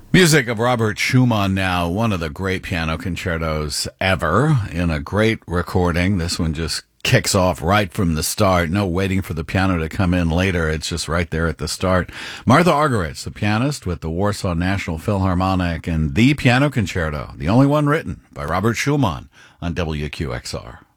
Music of Robert Schumann now, one of the great piano concertos ever, in a great recording. This one just kicks off right from the start. No waiting for the piano to come in later. It's just right there at the start. Martha Argerich, the pianist with the Warsaw National Philharmonic, and the Piano Concerto, the only one written by Robert Schumann on WQXR.